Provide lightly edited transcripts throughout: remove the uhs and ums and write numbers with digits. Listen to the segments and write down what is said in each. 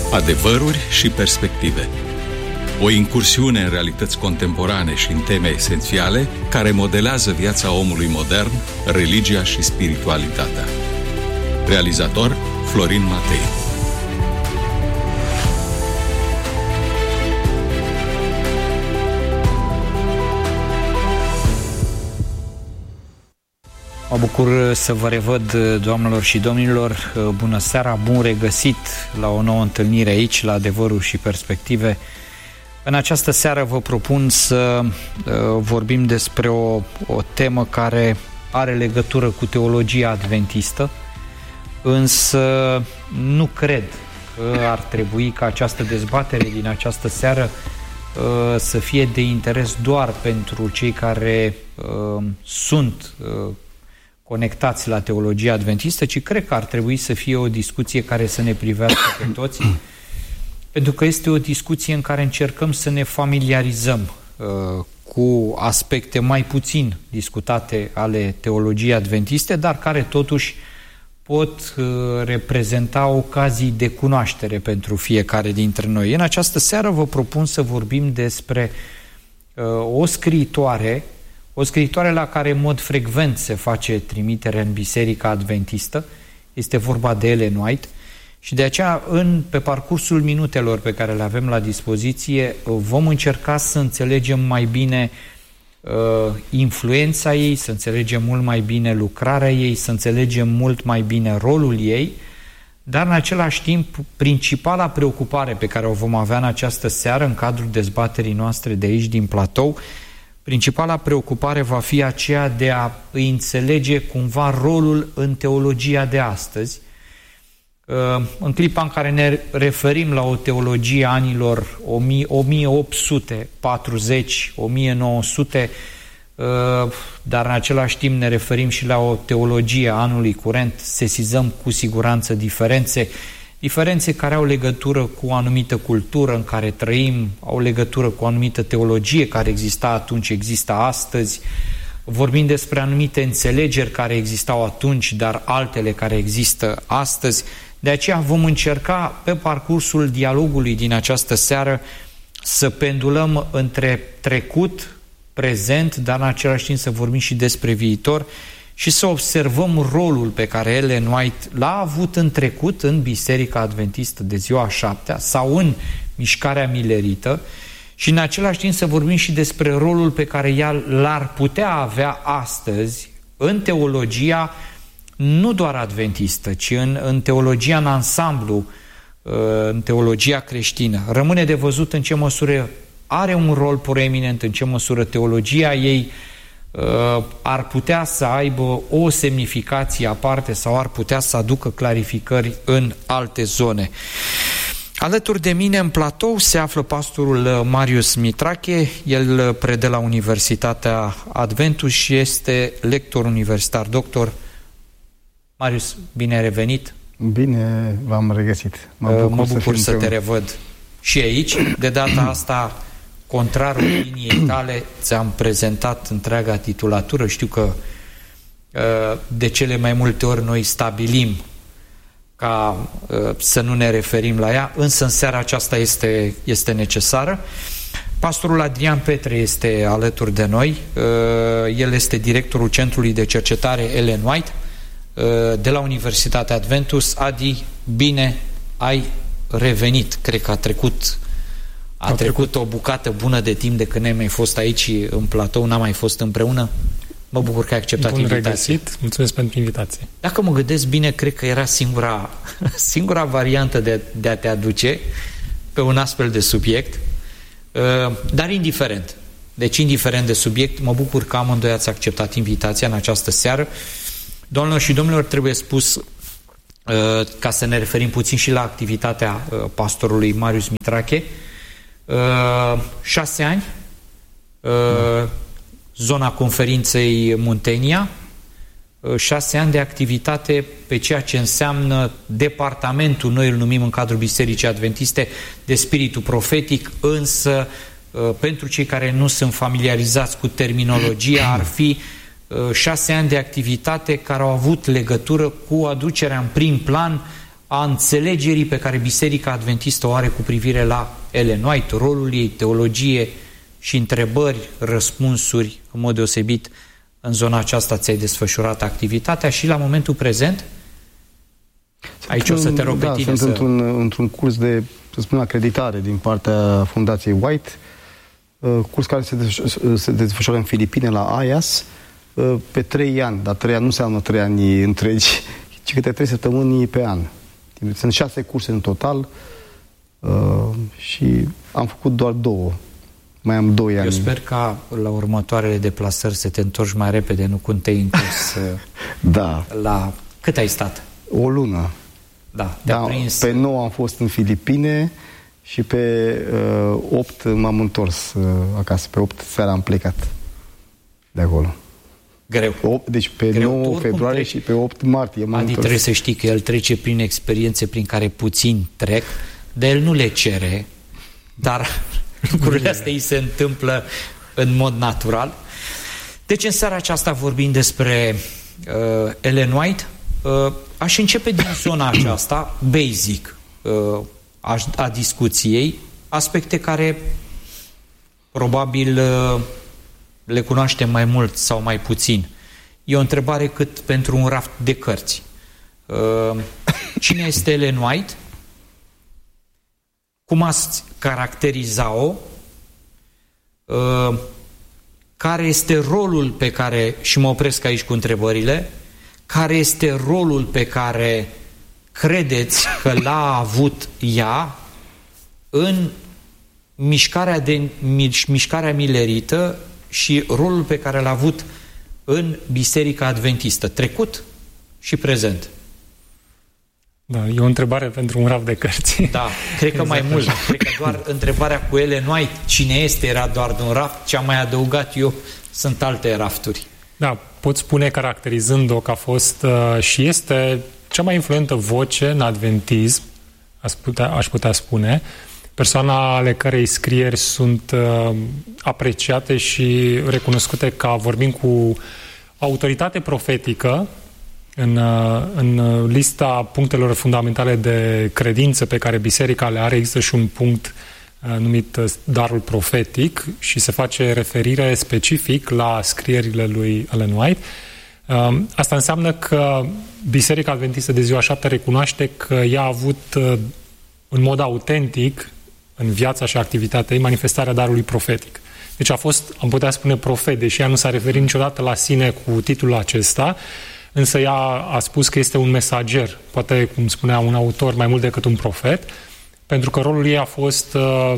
Adevăruri și perspective. O incursiune în realități contemporane și în teme esențiale care modelează viața omului modern, religia și spiritualitatea. Realizator Florin Matei. Mă bucur să vă revăd, doamnelor și domnilor. Bună seara, bun regăsit la o nouă întâlnire aici, la Adevăruri și Perspective. În această seară vă propun să vorbim despre o temă care are legătură cu teologia adventistă, însă nu cred că ar trebui ca această dezbatere din această seară să fie de interes doar pentru cei care sunt conectați la teologia adventistă, ci cred că ar trebui să fie o discuție care să ne privească pe toți, pentru că este o discuție în care încercăm să ne familiarizăm cu aspecte mai puțin discutate ale teologiei adventiste, dar care totuși pot reprezenta ocazii de cunoaștere pentru fiecare dintre noi. În această seară vă propun să vorbim despre o scriitoare la care în mod frecvent se face trimitere în Biserica Adventistă. Este vorba de Ellen White și de aceea pe parcursul minutelor pe care le avem la dispoziție vom încerca să înțelegem mai bine influența ei, să înțelegem mult mai bine lucrarea ei, să înțelegem mult mai bine rolul ei, dar în același timp principala preocupare pe care o vom avea în această seară în cadrul dezbaterii noastre de aici din platou, principala preocupare va fi aceea de a îi înțelege cumva rolul în teologia de astăzi. În clipa în care ne referim la o teologie anilor 1840-1900, dar în același timp ne referim și la o teologie a anului curent, sesizăm cu siguranță diferențe care au legătură cu o anumită cultură în care trăim, au legătură cu o anumită teologie care exista atunci, există astăzi. Vorbim despre anumite înțelegeri care existau atunci, dar altele care există astăzi. De aceea vom încerca pe parcursul dialogului din această seară să pendulăm între trecut, prezent, dar în același timp să vorbim și despre viitor și să observăm rolul pe care Ellen White l-a avut în trecut în Biserica Adventistă de ziua șaptea sau în mișcarea milerită și în același timp să vorbim și despre rolul pe care ea l-ar putea avea astăzi în teologia nu doar adventistă, ci în teologia în ansamblu, în teologia creștină. Rămâne de văzut în ce măsură are un rol proeminent, în ce măsură teologia ei ar putea să aibă o semnificație aparte sau ar putea să aducă clarificări în alte zone. Alături de mine în platou se află pastorul Marius Mitrache. El predă la Universitatea Adventus și este lector universitar. Doctor Marius, bine ai revenit! Bine v-am regăsit. Mă bucur să te revăd și aici. De data asta, contrar liniei tale, ți-am prezentat întreaga titulatură. Știu că de cele mai multe ori noi stabilim ca să nu ne referim la ea, însă în seara aceasta este necesară. Pastorul Adrian Petre este alături de noi. El este directorul Centrului de Cercetare Ellen White de la Universitatea Adventus. Adi, bine ai revenit. Cred că a trecut o bucată bună de timp de când ai mai fost aici în platou, n-am mai fost împreună. Mă bucur că ai acceptat invitația. Regăsit. Mulțumesc pentru invitație. Dacă mă gândesc bine, cred că era singura variantă de a te aduce pe un astfel de subiect, dar indiferent. Deci, indiferent de subiect, mă bucur că amândoi ați acceptat invitația în această seară. Doamnelor și domnilor, trebuie spus, ca să ne referim puțin și la activitatea pastorului Marius Mitrache, 6 ani, zona conferinței Muntenia, 6 ani de activitate pe ceea ce înseamnă departamentul, noi îl numim în cadrul Bisericii Adventiste, de spiritul profetic, însă pentru cei care nu sunt familiarizați cu terminologia, ar fi 6 ani de activitate care au avut legătură cu aducerea în prim plan a înțelegerii pe care Biserica Adventistă o are cu privire la Ellen White, rolul ei, teologie și întrebări, răspunsuri, în mod deosebit, în zona aceasta ți-ai desfășurat activitatea și la momentul prezent? Aici o să te rog pe tine sunt într-un curs de, să spun, acreditare din partea Fundației White, curs care se desfășoară în Filipine, la Ayas, pe 3 ani, dar 3 ani nu înseamnă 3 ani întregi, ci câte 3 săptămâni pe an. Sunt 6 curse în total și am făcut doar 2. Mai am 2 ani. Eu sper ca la următoarele deplasări să te întorci mai repede, nu cum te-ai întors. Da. La... Cât ai stat? O lună. Da, prins... Pe 9 am fost în Filipine și pe 8 m-am întors acasă. Pe 8 seara am plecat de acolo. Greu. Deci pe greu, 9 februarie și pe 8 martie m-am întors. Trebuie să știi că el trece prin experiențe prin care puțini trec, dar el nu le cere, dar lucrurile astea îi se întâmplă în mod natural. Deci în seara aceasta vorbim despre Ellen White. Aș începe din zona aceasta, basic, a discuției, aspecte care probabil le cunoaștem mai mult sau mai puțin. E o întrebare cât pentru un raft de cărți. Cine este Ellen White? Cum ați caracteriza-o? Care este rolul pe care, și mă opresc aici cu întrebările, care este rolul pe care credeți că l-a avut ea în mișcarea milerită și rolul pe care l-a avut în Biserica Adventistă, trecut și prezent? Da, e o întrebare pentru un raft de cărți. Da, cred că mai mult. Cred că doar întrebarea cu Ellen White, cine este, era doar de un raft. Ce am mai adăugat eu sunt alte rafturi. Da, pot spune, caracterizând-o, că a fost și este cea mai influentă voce în adventism, aș putea spune, persoana ale cărei scrieri sunt apreciate și recunoscute ca vorbind cu autoritate profetică în lista punctelor fundamentale de credință pe care biserica le are. Există și un punct numit darul profetic și se face referire specific la scrierile lui Ellen White. Asta înseamnă că Biserica Adventistă de Ziua Șaptea recunoaște că ea a avut în mod autentic în viața și activitatea ei manifestarea darului profetic. Deci a fost, am putea spune, profet, deși ea nu s-a referit niciodată la sine cu titlul acesta, însă ea a spus că este un mesager, poate, cum spunea un autor, mai mult decât un profet, pentru că rolul ei a fost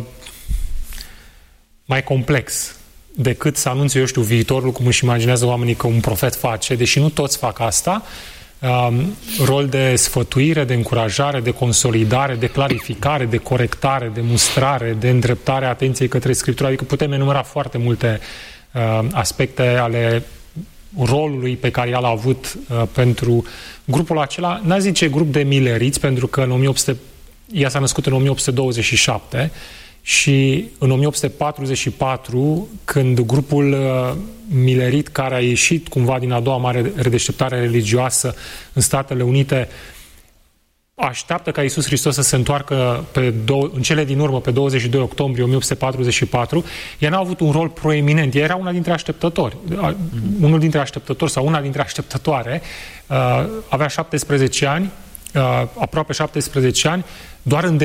mai complex decât să anunțe, eu știu, viitorul, cum își imaginează oamenii că un profet face, deși nu toți fac asta. Rol de sfătuire, de încurajare, de consolidare, de clarificare, de corectare, de mustrare, de îndreptare a atenției către Scriptură. Adică putem enumera foarte multe aspecte ale rolului pe care el a avut pentru grupul acela. N-a zice grup de mileriți, pentru că ea s-a născut în 1827 și în 1844, când grupul milerit care a ieșit cumva din a doua mare redeșteptare religioasă în Statele Unite așteaptă ca Iisus Hristos să se întoarcă în cele din urmă, pe 22 octombrie 1844, ea n-a avut un rol proeminent. Ea era una dintre așteptători. Unul dintre așteptători sau una dintre așteptătoare avea 17 ani, aproape 17 ani, doar în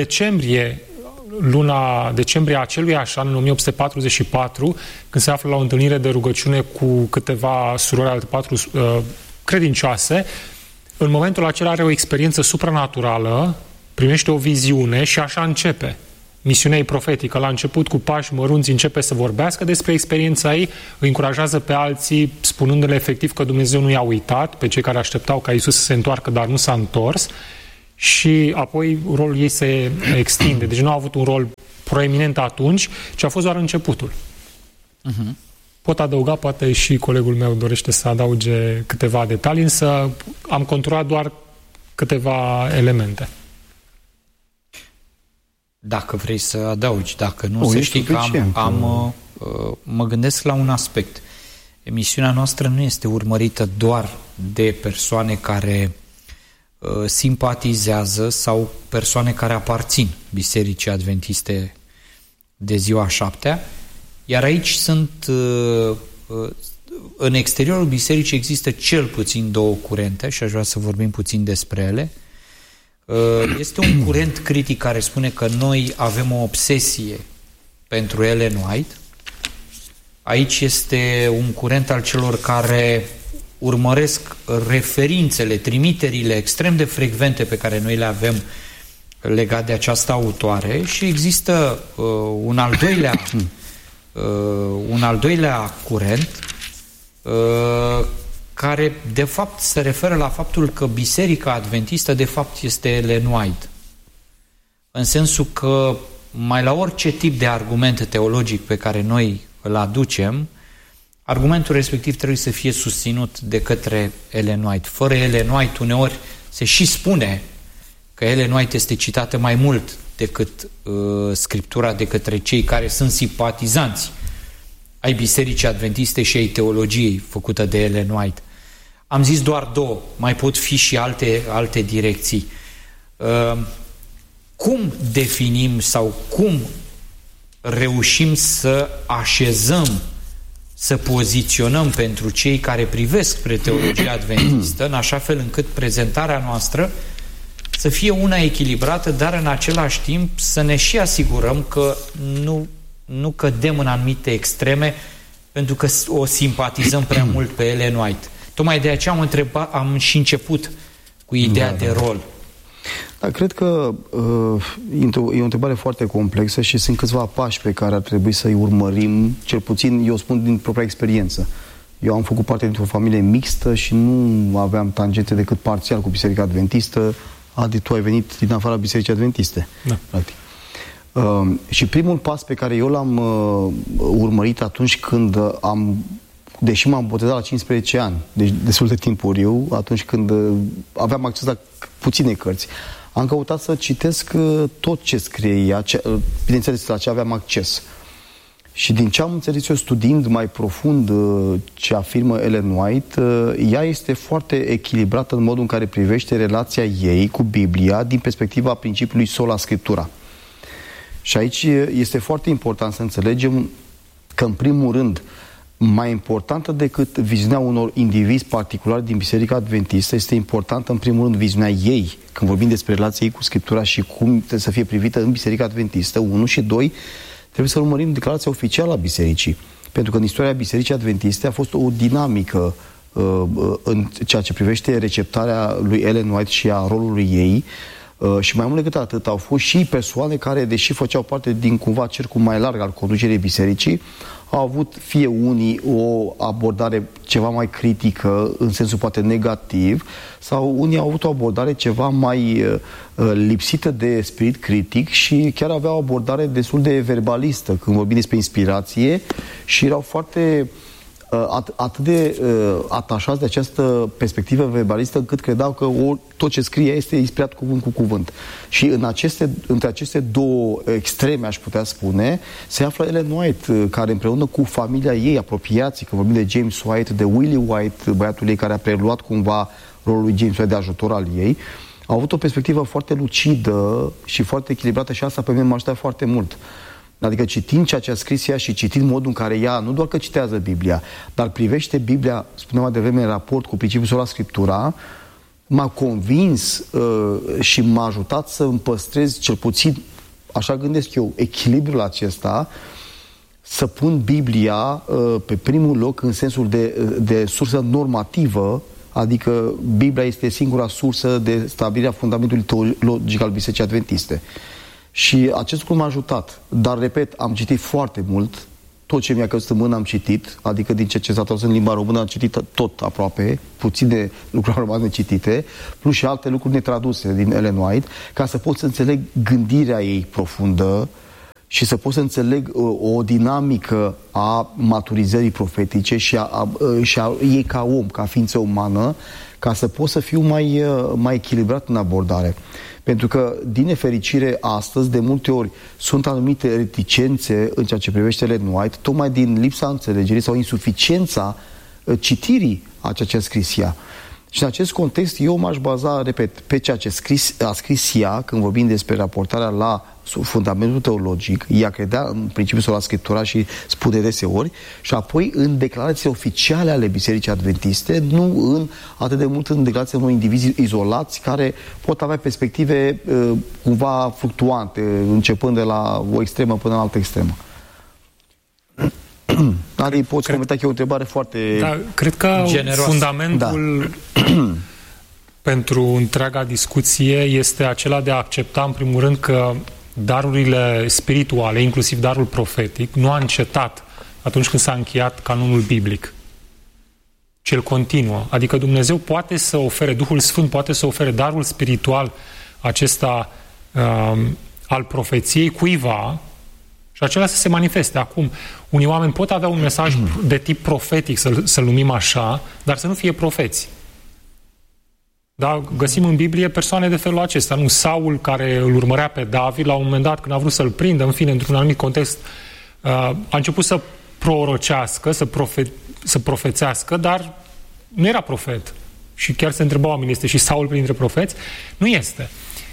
luna decembrie a aceluiași an, în 1844, când se află la o întâlnire de rugăciune cu câteva surori, alte 4 credincioase, în momentul acela are o experiență supranaturală, primește o viziune și așa începe misiunea ei profetică. La început, cu pași mărunți, începe să vorbească despre experiența ei, îi încurajează pe alții, spunându-le efectiv că Dumnezeu nu i-a uitat, pe cei care așteptau ca Iisus să se întoarcă, dar nu s-a întors, și apoi rolul ei se extinde. Deci nu a avut un rol proeminent atunci, ci a fost doar începutul. Pot adăuga, poate și colegul meu dorește să adauge câteva detalii, însă am controlat doar câteva elemente. Dacă vrei să adaugi, dacă nu, să știi că mă gândesc la un aspect. Emisiunea noastră nu este urmărită doar de persoane care simpatizează sau persoane care aparțin Bisericii Adventiste de ziua 7-a, iar aici sunt, în exteriorul bisericii există cel puțin două curente și aș vrea să vorbim puțin despre ele. Este un curent critic care spune că noi avem o obsesie pentru Ellen White. Aici este un curent al celor care urmăresc referințele, trimiterile extrem de frecvente pe care noi le avem legat de această autoare și există un al doilea curent care de fapt se referă la faptul că Biserica Adventistă de fapt este Ellen White. În sensul că mai la orice tip de argument teologic pe care noi îl aducem, argumentul respectiv trebuie să fie susținut de către Ellen White. Fără Ellen White uneori se și spune că Ellen White este citată mai mult decât Scriptura de către cei care sunt simpatizanți ai Bisericii Adventiste și ai teologiei făcută de Ellen White. Am zis doar două, mai pot fi și alte direcții. Cum definim sau cum reușim să așezăm, să poziționăm pentru cei care privesc spre teologia adventistă, în așa fel încât prezentarea noastră să fie una echilibrată, dar în același timp să ne și asigurăm că nu cădem în anumite extreme pentru că o simpatizăm prea mult pe Ellen White. Tocmai de aceea am și început cu ideea de rol. Da, cred că e o întrebare foarte complexă și sunt câțiva pași pe care ar trebui să-i urmărim, cel puțin eu spun din propria experiență. Eu am făcut parte dintr-o familie mixtă și nu aveam tangente decât parțial cu Biserica Adventistă. Adi, tu ai venit din afara Bisericii Adventiste. Da. Practic. Și primul pas pe care eu l-am urmărit atunci când deși m-am botezat la 15 ani, deci destul de timpuriu, atunci când aveam acces la puține cărți, am căutat să citesc tot ce scrie ea, bineînțeles la ce aveam acces. Și din ce am înțeles eu studiind mai profund ce afirmă Ellen White, ea este foarte echilibrată în modul în care privește relația ei cu Biblia din perspectiva principiului sola scriptura. Și aici este foarte important să înțelegem că, în primul rând, mai importantă decât viziunea unor indivizi particulari din Biserica Adventistă, este importantă, în primul rând, viziunea ei, când vorbim despre relația ei cu Scriptura și cum trebuie să fie privită în Biserica Adventistă, 1, și 2, trebuie să urmărim declarația oficială a Bisericii. Pentru că în istoria Bisericii Adventiste a fost o dinamică în ceea ce privește receptarea lui Ellen White și a rolului ei. Și mai mult decât atât, au fost și persoane care, deși făceau parte din cumva cercul mai larg al conducerii bisericii, au avut fie unii o abordare ceva mai critică, în sensul poate negativ, sau unii au avut o abordare ceva mai lipsită de spirit critic și chiar aveau o abordare destul de verbalistă când vorbim despre inspirație și erau foarte atât de atașați de această perspectivă verbalistă încât credeau că tot ce scrie este inspirat cuvânt cu cuvânt. Și între aceste două extreme, aș putea spune, se află Ellen White, care împreună cu familia ei, apropiații, că vorbim de James White, de Willie White, băiatul ei care a preluat cumva rolul lui James White de ajutor al ei, au avut o perspectivă foarte lucidă și foarte echilibrată și asta pe mine m-a ajutat foarte mult. Adică citind ceea ce a scris ea și citind modul în care ea nu doar că citează Biblia, dar privește Biblia, spuneam mai devreme, în raport cu principiul sola scriptura, m-a convins și m-a ajutat să îmi păstrez, cel puțin, așa gândesc eu, echilibrul acesta, să pun Biblia pe primul loc în sensul de sursă normativă, adică Biblia este singura sursă de stabilire a fundamentului teologic al Bisericii Adventiste. Și acest lucru m-a ajutat. Dar, repet, am citit foarte mult. Tot ce mi-a căzut în mână am citit. Adică din ce s-a tradus în limba română am citit tot aproape. Puține lucruri au rămas necitite. Plus și alte lucruri netraduse din Ellen White. Ca să pot să înțeleg gândirea ei profundă și să pot să înțeleg o dinamică a maturizării profetice și a ei ca om, ca ființă umană, ca să pot să fiu mai echilibrat în abordare. Pentru că, din nefericire, astăzi, de multe ori, sunt anumite reticențe în ceea ce privește Ellen White, tocmai din lipsa înțelegerii sau insuficiența citirii a ceea ce a scris ea. Și în acest context eu m-aș baza, repet, pe ceea ce a scris ea când vorbim despre raportarea la fundamentul teologic, ea credea în principiu sola Scriptura și spune deseori, și apoi în declarații oficiale ale Bisericii Adventiste, nu atât de mult în declarații unor indivizi izolați care pot avea perspective cumva fluctuante, începând de la o extremă până la altă extremă. Adi, poți comenta că e o întrebare foarte cred că generoasă. Fundamentul pentru întreaga discuție este acela de a accepta, în primul rând, că darurile spirituale, inclusiv darul profetic, nu a încetat atunci când s-a încheiat canonul biblic. ci el continuă. Adică Dumnezeu poate să ofere, Duhul Sfânt poate să ofere darul spiritual acesta al profeției cuiva și acela să se manifeste. Acum, unii oameni pot avea un mesaj de tip profetic, să-l numim așa, dar să nu fie profeți. Da? Găsim în Biblie persoane de felul acesta. Nu, Saul, care îl urmărea pe David, la un moment dat, când a vrut să-l prindă, în fine, într-un anumit context, a început să prorocească, să profețească, dar nu era profet. Și chiar se întreba oamenii, este și Saul printre profeți? Nu este.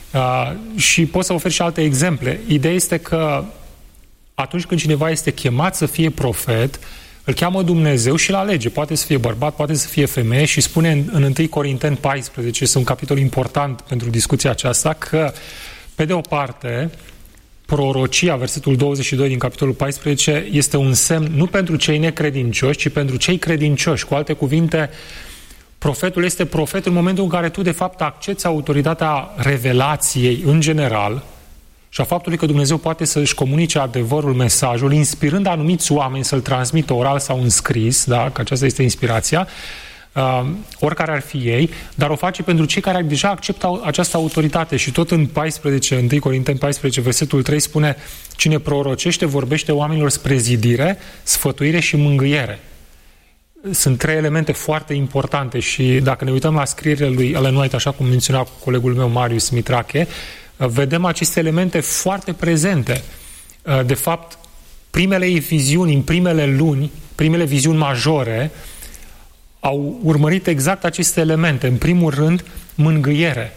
Și pot să ofer și alte exemple. Ideea este că atunci când cineva este chemat să fie profet, îl cheamă Dumnezeu și îl alege. Poate să fie bărbat, poate să fie femeie și spune în 1 Corinteni 14, este un capitol important pentru discuția aceasta, că, pe de o parte, prorocia, versetul 22 din capitolul 14, este un semn nu pentru cei necredincioși, ci pentru cei credincioși. Cu alte cuvinte, profetul este profet în momentul în care tu, de fapt, accepți autoritatea revelației în general și a faptului că Dumnezeu poate să-și comunice adevărul, mesajul, inspirând anumiți oameni să-l transmită oral sau în scris, da? Că aceasta este inspirația, oricare ar fi ei, dar o face pentru cei care deja acceptă această autoritate. Și tot în 1 Corinteni 14, versetul 3 spune: cine prorocește, vorbește oamenilor spre zidire, sfătuire și mângâiere. Sunt trei elemente foarte importante și dacă ne uităm la scrierile lui Ellen White, așa cum menționa colegul meu Marius Mitrache, vedem aceste elemente foarte prezente. De fapt, primele viziuni, în primele luni, primele viziuni majore, au urmărit exact aceste elemente. În primul rând, mângâiere.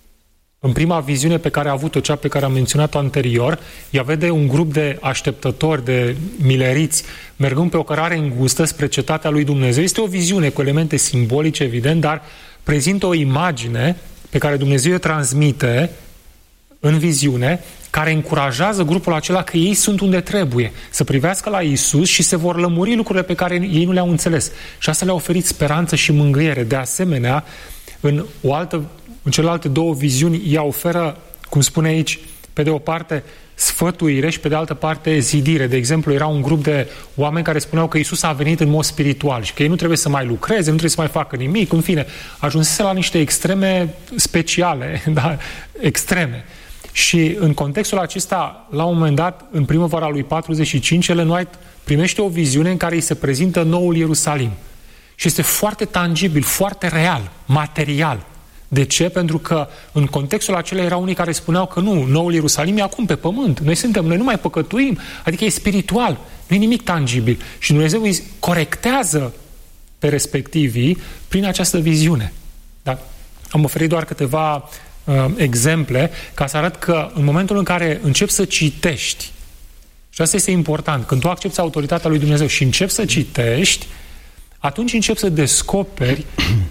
În prima viziune pe care a avut-o, cea pe care am menționat-o anterior, ea vede un grup de așteptători, de mileriți, mergând pe o cărare îngustă spre cetatea lui Dumnezeu. Este o viziune cu elemente simbolice, evident, dar prezintă o imagine pe care Dumnezeu o transmite în viziune, care încurajează grupul acela că ei sunt unde trebuie, să privească la Iisus și se vor lămuri lucrurile pe care ei nu le-au înțeles. Și asta le-a oferit speranță și mângâiere. De asemenea, în celelalte două viziuni, ea oferă, cum spune aici, pe de o parte sfătuire și pe de altă parte zidire. De exemplu, era un grup de oameni care spuneau că Iisus a venit în mod spiritual și că ei nu trebuie să mai lucreze, nu trebuie să mai facă nimic, în fine, ajunsese la niște extreme speciale, da? Extreme. Și în contextul acesta, la un moment dat, în primăvara lui 45, Ellen White primește o viziune în care îi se prezintă noul Ierusalim. Și este foarte tangibil, foarte real, material. De ce? Pentru că în contextul acela erau unii care spuneau că nu, noul Ierusalim e acum pe pământ. Noi nu mai păcătuim, adică e spiritual, nu e nimic tangibil. Și Dumnezeu îi corectează pe respectivii prin această viziune. Da? Am oferit doar câteva exemple ca să arăt că în momentul în care începi să citești, și asta este important, când tu accepți autoritatea lui Dumnezeu și începi să citești, atunci începi să descoperi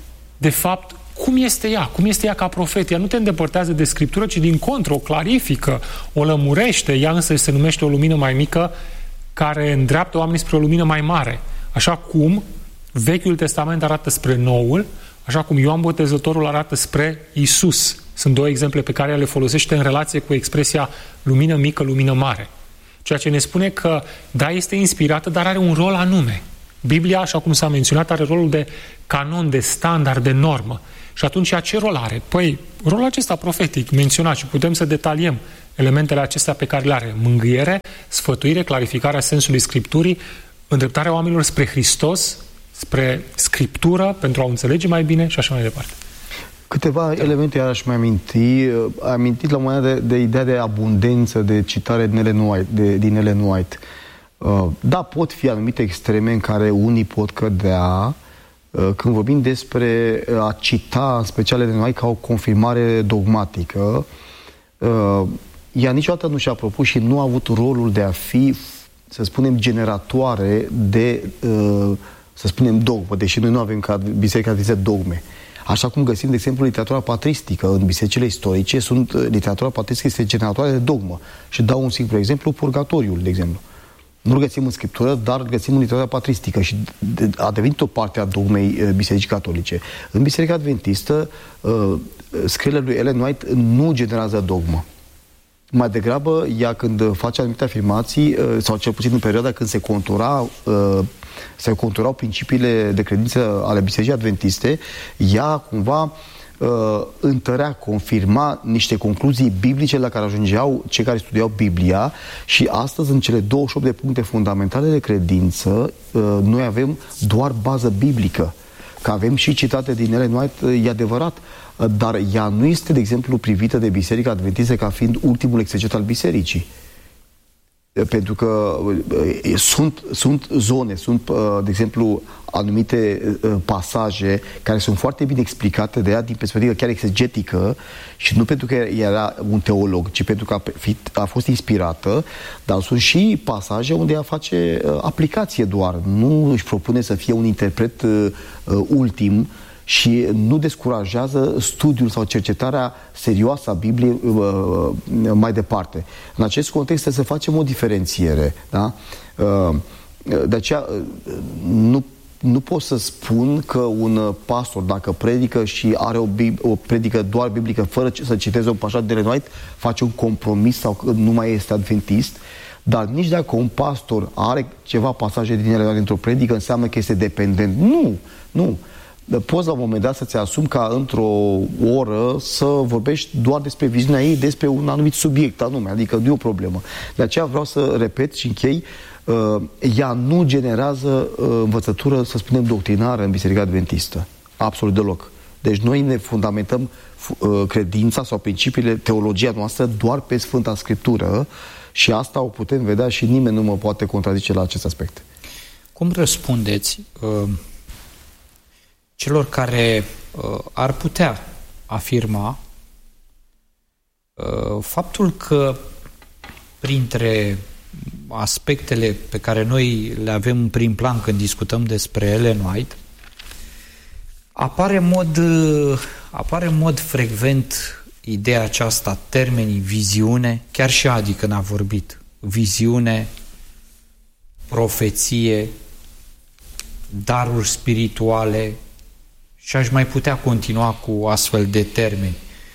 de fapt cum este ea ca profet. Ea nu te îndepărtează de Scriptură, ci din contră, o clarifică, o lămurește. Ea însă se numește o lumină mai mică care îndreaptă oamenii spre o lumină mai mare. Așa cum Vechiul Testament arată spre Noul, așa cum Ioan Botezătorul arată spre Iisus. Sunt două exemple pe care le folosește în relație cu expresia lumină mică, lumină mare. Ceea ce ne spune că, da, este inspirată, dar are un rol anume. Biblia, așa cum s-a menționat, are rolul de canon, de standard, de normă. Și atunci, ce rol are? Păi, rolul acesta profetic, menționat, și putem să detaliem elementele acestea pe care le are. Mângâiere, sfătuire, clarificarea sensului Scripturii, îndreptarea oamenilor spre Hristos, spre Scriptură, pentru a o înțelege mai bine și așa mai departe. Câteva elemente iarăși mi-am amintit la un moment dat de ideea de abundență de citare din Ellen White. Da, pot fi anumite extreme în care unii pot cădea, când vorbim despre a cita în special Ellen White ca o confirmare dogmatică, ea niciodată nu și-a propus și nu a avut rolul de a fi, să spunem, generatoare de, să spunem, dogmă, deși noi nu avem ca Biserica Adventistă dogme. Așa cum găsim, de exemplu, literatura patristică în bisericile istorice, literatura patristică este generatoare de dogmă. Și dau un simplu exemplu, Purgatoriul, de exemplu. Nu-l găsim în Scriptură, dar îl găsim în literatura patristică și a devenit o parte a dogmei Bisericii Catolice. În Biserica Adventistă, scrierile lui Ellen White nu generează dogmă. Mai degrabă, ea când face anumite afirmații, sau cel puțin în perioada când se conturau principiile de credință ale Bisericii Adventiste, ea cumva întărea, confirma niște concluzii biblice la care ajungeau cei care studiau Biblia și astăzi, în cele 28 de puncte fundamentale de credință, noi avem doar bază biblică. Că avem și citate din Ellen White, e adevărat, dar ea nu este, de exemplu, privită de Biserica Adventistă ca fiind ultimul exeget al Bisericii. Pentru că sunt zone, de exemplu, anumite pasaje care sunt foarte bine explicate de ea din perspectivă chiar exegetică și nu pentru că era un teolog, ci pentru că a fost inspirată, dar sunt și pasaje unde ea face aplicație doar. Nu își propune să fie un interpret ultim și nu descurajează studiul sau cercetarea serioasă a Bibliei mai departe. În acest context trebuie să facem o diferențiere. Da? De aceea nu pot să spun că un pastor, dacă predică și are o predică doar biblică, fără să citeze un pasaj de Ellen White, face un compromis sau că nu mai este adventist. Dar nici dacă un pastor are ceva pasaje din Ellen White într-o predică, înseamnă că este dependent. Nu. Poți la un moment dat să-ți asumi ca într-o oră să vorbești doar despre viziunea ei, despre un anumit subiect anume, adică nu e o problemă. De aceea vreau să repet și închei, ea nu generează învățătură, să spunem, doctrinară în Biserica Adventistă. Absolut deloc. Deci noi ne fundamentăm credința sau principiile, teologia noastră doar pe Sfânta Scriptură și asta o putem vedea și nimeni nu mă poate contrazice la acest aspect. Cum răspundeți celor care ar putea afirma faptul că printre aspectele pe care noi le avem în prim plan când discutăm despre Ellen White, apare în mod frecvent ideea aceasta, termenii viziune, chiar și Adi când a vorbit, viziune, profeție, daruri spirituale, și aș mai putea continua cu astfel de termeni.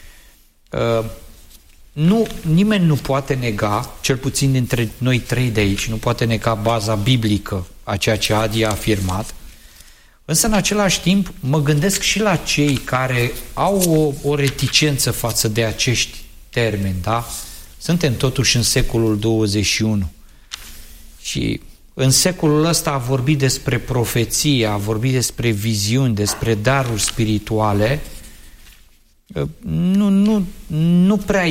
Nimeni nu poate nega, cel puțin dintre noi trei de aici, nu poate nega baza biblică a ceea ce Adi a afirmat, însă în același timp mă gândesc și la cei care au o reticență față de acești termeni, da? Suntem totuși în secolul 21 și în secolul ăsta a vorbit despre profeție, a vorbit despre viziuni, despre daruri spirituale. Nu prea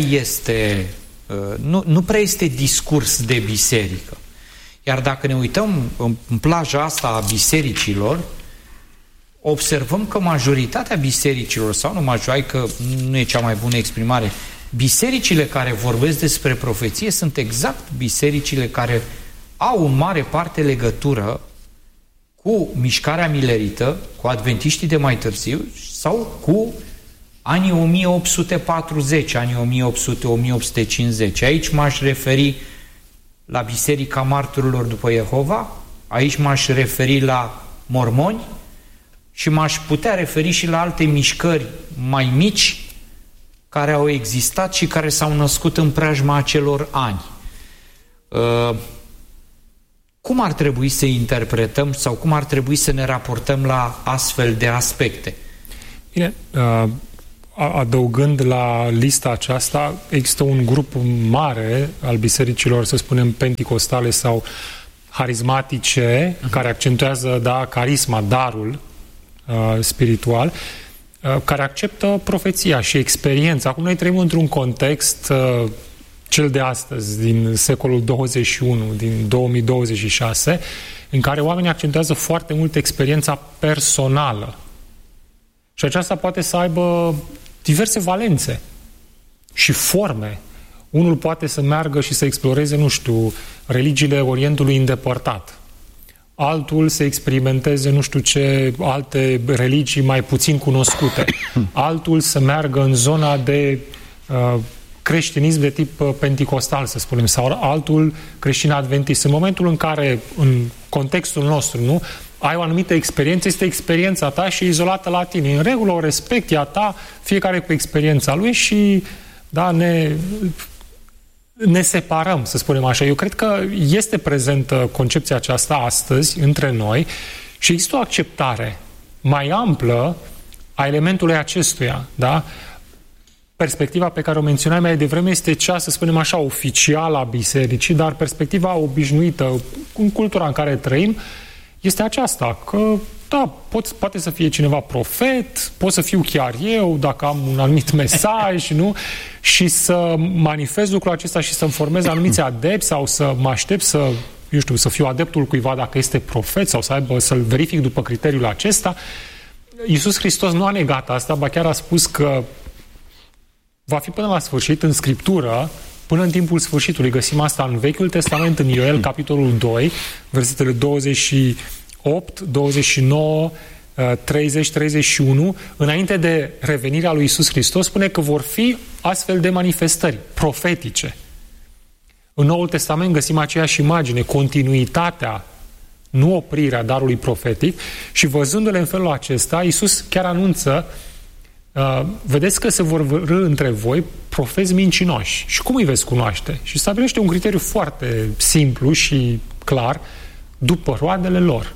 este discurs de biserică. Iar dacă ne uităm în plaja asta a bisericilor, observăm că majoritatea bisericilor, sau că nu e cea mai bună exprimare, bisericile care vorbesc despre profeție sunt exact bisericile care au în mare parte legătură cu mișcarea milerită, cu adventiștii de mai târziu sau cu anii 1840, anii 1800-1850. Aici m-aș referi la Biserica Marturilor după Jehova, aici m-aș referi la mormoni și m-aș putea referi și la alte mișcări mai mici care au existat și care s-au născut în preajma acelor ani. Cum ar trebui să interpretăm sau cum ar trebui să ne raportăm la astfel de aspecte? Bine, adăugând la lista aceasta, există un grup mare al bisericilor, să spunem, penticostale sau harismatice, care accentuează, carisma, darul spiritual, care acceptă profeția și experiența. Acum noi trăim într-un context cel de astăzi, din secolul 21, din 2026, în care oamenii accentuează foarte mult experiența personală. Și aceasta poate să aibă diverse valențe și forme. Unul poate să meargă și să exploreze, nu știu, religiile Orientului îndepărtat. Altul să experimenteze, nu știu ce, alte religii mai puțin cunoscute. Altul să meargă în zona de creștinism de tip penticostal, să spunem, sau altul creștin adventist. În momentul în care, în contextul nostru, nu, ai o anumită experiență, este experiența ta și e izolată la tine. În regulă o respecti a ta, fiecare cu experiența lui și da, ne separăm, să spunem așa. Eu cred că este prezentă concepția aceasta astăzi între noi și există o acceptare mai amplă a elementului acestuia, da? Perspectiva pe care o menționai mai devreme este cea, să spunem așa, oficială a bisericii, dar perspectiva obișnuită în cultura în care trăim este aceasta, că da, poate să fie cineva profet, pot să fiu chiar eu, dacă am un anumit mesaj, nu? Și să manifest lucrul acesta și să-mi formez anumiți adepți sau să mă aștept să fiu adeptul cuiva dacă este profet sau să-l verific după criteriul acesta. Iisus Hristos nu a negat asta, ba chiar a spus că va fi până la sfârșit în Scriptură, până în timpul sfârșitului. Găsim asta în Vechiul Testament, în Ioel, capitolul 2, versetele 28, 29, 30, 31, înainte de revenirea lui Iisus Hristos, spune că vor fi astfel de manifestări profetice. În Noul Testament găsim aceeași imagine, continuitatea, nu oprirea darului profetic, și văzându-le în felul acesta, Iisus chiar anunță vedeți că se vor râ între voi profeți mincinoși. Și cum îi veți cunoaște? Și stabilește un criteriu foarte simplu și clar, după roadele lor.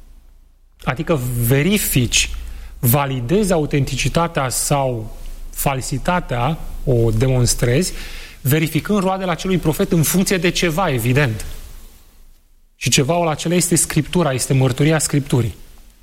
Adică verifici, validezi autenticitatea sau falsitatea, o demonstrezi, verificând roadele acelui profet în funcție de ceva, evident. Și cevaul acela este Scriptura, este mărturia Scripturii.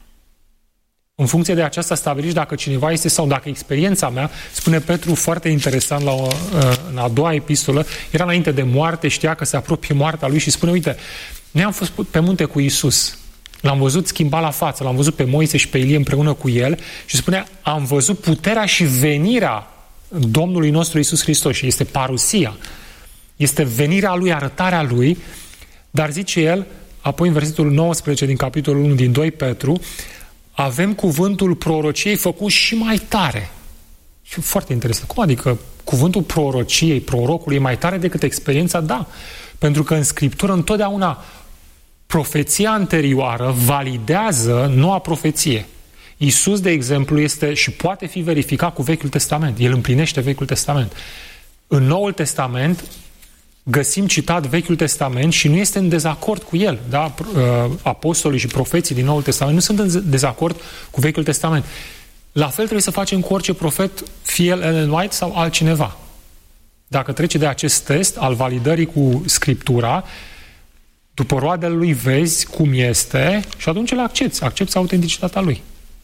În funcție de aceasta stabiliți dacă cineva este sau dacă experiența mea, spune Petru foarte interesant în a doua epistolă, era înainte de moarte, știa că se apropie moartea lui și spune, uite, noi am fost pe munte cu Iisus, l-am văzut schimba la față, l-am văzut pe Moise și pe Ilie împreună cu el și spune, am văzut puterea și venirea Domnului nostru Iisus Hristos și este parusia, este venirea lui, arătarea lui, dar zice el, apoi în versetul 19 din capitolul 1 din 2 Petru, avem cuvântul prorociei făcut și mai tare. Și foarte interesant. Cum adică cuvântul prorociei, prorocului e mai tare decât experiența? Da. Pentru că în Scriptură întotdeauna profeția anterioară validează noua profeție. Iisus, de exemplu, este și poate fi verificat cu Vechiul Testament. El împlinește Vechiul Testament. În Noul Testament găsim citat Vechiul Testament și nu este în dezacord cu el. Da? Apostolii și profeții din Noul Testament nu sunt în dezacord cu Vechiul Testament. La fel trebuie să facem cu orice profet, fie el Ellen White sau altcineva. Dacă trece de acest test al validării cu Scriptura, după roadele lui vezi cum este și atunci îl accepți autenticitatea lui.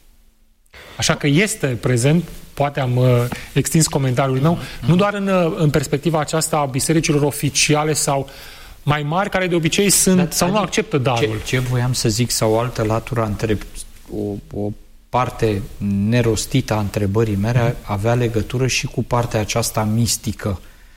Așa că este prezent, poate am extins comentariul meu, nu doar în perspectiva aceasta a bisericilor oficiale sau mai mari, care de obicei sunt sau nu acceptă darul. Ce voiam să zic, sau o altă latură, o parte nerostită a întrebării mele avea legătură și cu partea aceasta mistică,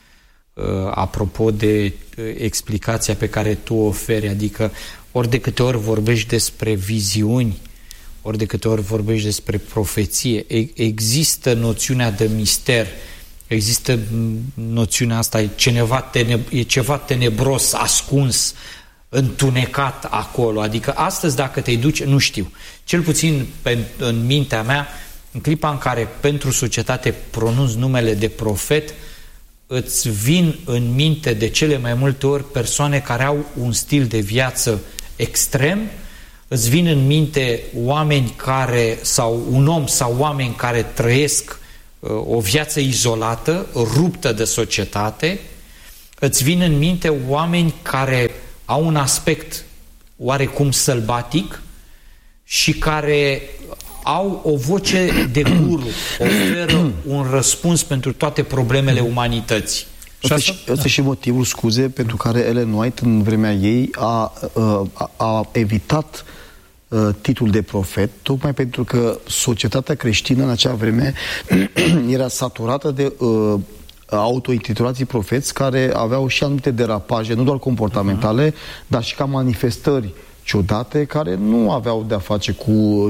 apropo de explicația pe care tu o oferi, adică ori de câte ori vorbești despre viziuni, ori de câte ori vorbești despre profeție, există noțiunea de mister, există noțiunea asta, e ceva tenebros, ascuns, întunecat acolo. Adică astăzi dacă te duci, nu știu, cel puțin în mintea mea, în clipa în care pentru societate pronunți numele de profet, îți vin în minte de cele mai multe ori persoane care au un stil de viață extrem, îți vin în minte oameni care, sau un om sau oameni care trăiesc o viață izolată, ruptă de societate, îți vin în minte oameni care au un aspect oarecum sălbatic și care au o voce de guru, oferă un răspuns pentru toate problemele umanității. Ăsta și motivul, scuze, pentru care Ellen White în vremea ei a evitat titlul de profet, tocmai pentru că societatea creștină în acea vreme era saturată de autointitulații profeți care aveau și anumite derapaje, nu doar comportamentale, dar și ca manifestări ciudate, care nu aveau de-a face cu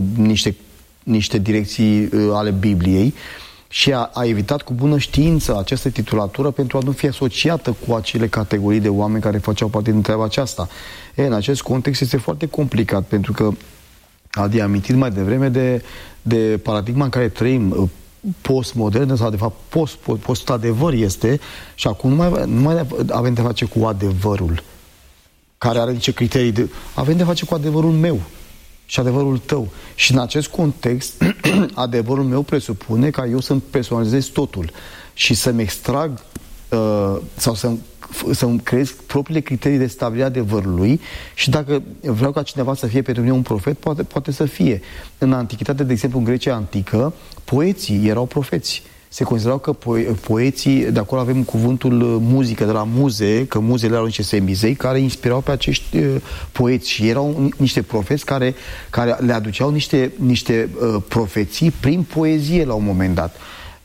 niște direcții ale Bibliei, și a evitat cu bună știință această titulatură pentru a nu fi asociată cu acele categorii de oameni care făceau parte din treaba aceasta. În acest context este foarte complicat, pentru că Adi a amintit mai devreme de paradigma în care trăim, postmodernă, sau de fapt post-adevăr este, și acum nu mai avem de face cu adevărul, care are niște criterii avem de face cu adevărul meu și adevărul tău. Și în acest context, adevărul meu presupune ca eu să-mi personalizez totul și să-mi extrag sau să-mi creez propriile criterii de stabilire a adevărului, și dacă vreau ca cineva să fie pentru mine un profet, poate să fie. În antichitate, de exemplu, în Grecia antică, poeții erau profeți. Se considerau că poeții, de acolo avem cuvântul muzică, de la muze, că muzele erau niște semizei care inspirau pe acești poeți, și erau niște profeți care le aduceau niște profeții prin poezie la un moment dat.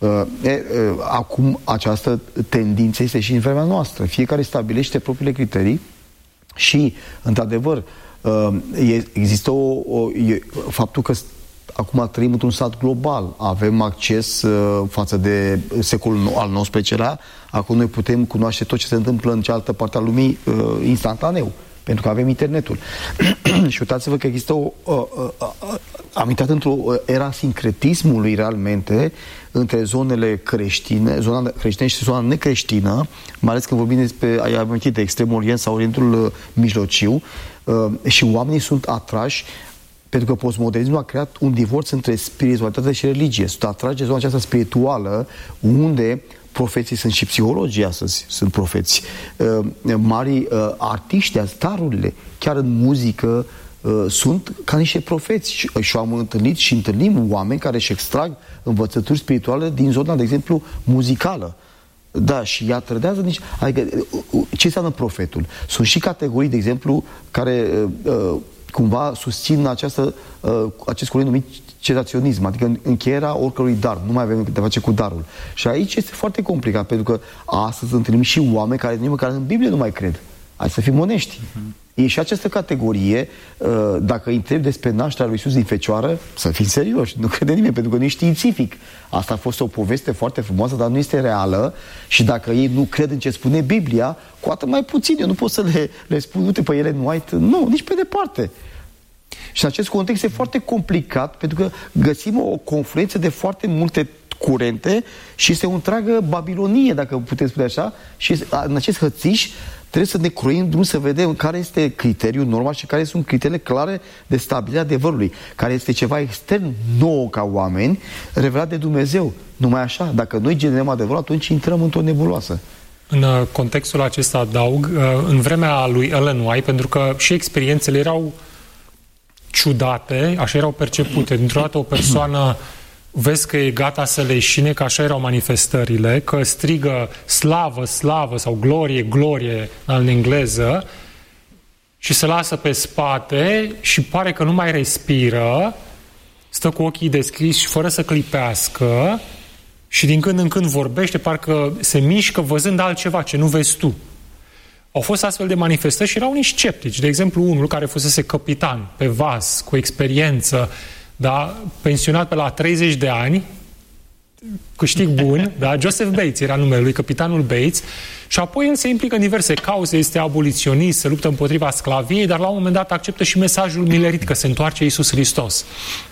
Acum această tendință este și în vremea noastră. Fiecare stabilește propriile criterii și, într-adevăr, există faptul că acum trăim într-un sat global, avem acces față de secolul al XIX-lea, acum noi putem cunoaște tot ce se întâmplă în cealaltă parte a lumii instantaneu, pentru că avem internetul. Și uitați-vă că există am intrat într-o era sincretismului realmente între zonele creștine, zona creștină și zona necreștină, mai ales când vorbim despre, ai amintit, de Extremul Orient sau Orientul Mijlociu, și oamenii sunt atrași, pentru că postmodernismul a creat un divorț între spiritualitate și religie. Sunt atrași de zona aceasta spirituală, unde profeții sunt și psihologii astăzi, sunt profeți. Mari artiști, starurile, chiar în muzică, sunt ca niște profeți. Și am întâlnit și întâlnim oameni care își extrag învățături spirituale din zona, de exemplu, muzicală. Da, și ea trădează nici... Adică, ce înseamnă profetul? Sunt și categorii, de exemplu, care cumva susțin acest curent numit cetaționism, adică încheierea oricărui dar, nu mai avem de face cu darul. Și aici este foarte complicat, pentru că astăzi întâlnim și oameni care nici măcar în Biblie nu mai cred. Hai să fim onești. E și această categorie, dacă îi întreb despre nașterea lui Iisus din fecioară, să fim serioși, nu crede nimeni, pentru că nu e științific. Asta a fost o poveste foarte frumoasă, dar nu este reală, și dacă ei nu cred în ce spune Biblia, cu atât mai puțin. Eu nu pot să le spun, uite, pe Ellen White, nu, nici pe departe. Și în acest context e foarte complicat, pentru că găsim o confluență de foarte multe curente și este o întreagă Babilonie, dacă putem spune așa, și în acest hățiș trebuie să ne croim drum să vedem care este criteriul normal și care sunt criteriile clare de stabilire a adevărului, care este ceva extern nouă ca oameni, revelat de Dumnezeu. Numai așa, dacă noi generăm adevărul, atunci intrăm într-o nebuloasă. În contextul acesta adaug, în vremea lui Ellen White, pentru că și experiențele erau ciudate, așa erau percepute. Dintr-o dată o persoană vezi că e gata să leșine, că așa erau manifestările, că strigă slavă, slavă sau glorie, glorie în engleză, și se lasă pe spate și pare că nu mai respiră, stă cu ochii deschiși și fără să clipească, și din când în când vorbește, parcă se mișcă văzând altceva ce nu vezi tu. Au fost astfel de manifestări și erau niște sceptici. De exemplu, unul care fusese capitan pe vas, cu experiență, da, pensionat pe la 30 de ani, câștig bun, da, Joseph Bates era numele lui, capitanul Bates, și apoi el se implică în diverse cauze, este aboliționist, se luptă împotriva sclaviei, dar la un moment dat acceptă și mesajul milerit că se întoarce Iisus Hristos.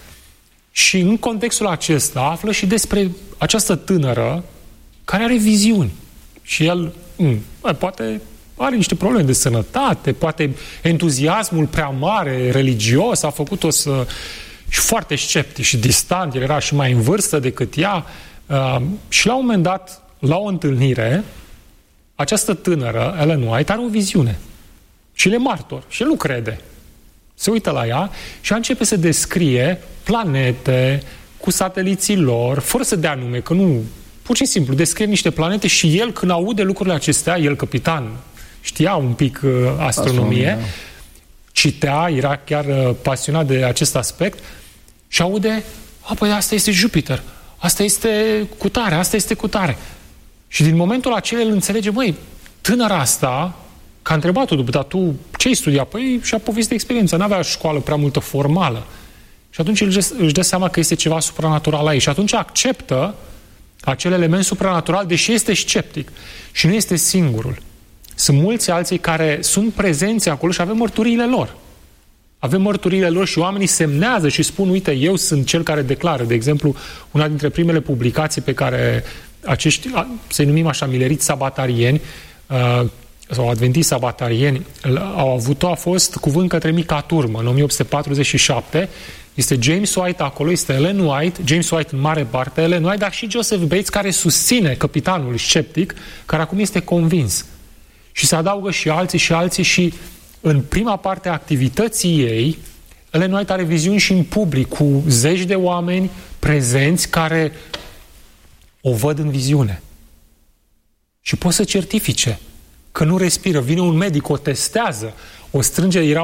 Și în contextul acesta află și despre această tânără care are viziuni. Și el, poate are niște probleme de sănătate, poate entuziasmul prea mare, religios, a făcut-o să... și foarte sceptic și distant, el era și mai în vârstă decât ea, și la un moment dat, la o întâlnire, această tânără, Ellen White, are o viziune și el e martor și el nu crede. Se uită la ea și începe să descrie planete cu sateliții lor, fără să dea nume, că nu pur și simplu descrie niște planete și el, când aude lucrurile acestea, el capitan, știa un pic astronomie, citea, era chiar pasionat de acest aspect și aude, păi asta este Jupiter, asta este cutare, asta este cutare. Și din momentul acela el înțelege, măi, tânăra asta, că a întrebat-o după, dar tu ce-ai studiat? Păi și-a povestit experiența, n-avea școală prea multă formală. Și atunci își dă seama că este ceva supranatural aici. Și atunci acceptă acel element supranatural, deși este sceptic. Și nu este singurul. Sunt mulți alții care sunt prezenți acolo și avem mărturiile lor. Avem mărturiile lor și oamenii semnează și spun, uite, eu sunt cel care declară. De exemplu, una dintre primele publicații pe care acești, să-i numim așa, mileriți sabatarieni, sau adventiști sabatarieni, au avut-o, a fost Cuvânt către mica turmă, în 1847. Este James White acolo, este Ellen White, James White în mare parte, Ellen White, dar și Joseph Bates, care susține capitanul sceptic, care acum este convins. Și se adaugă și alții și în prima parte a activității ei, Ellen White are viziuni și în public, cu zeci de oameni prezenți care o văd în viziune. Și pot să certifice că nu respiră. Vine un medic, o testează, o strânge, era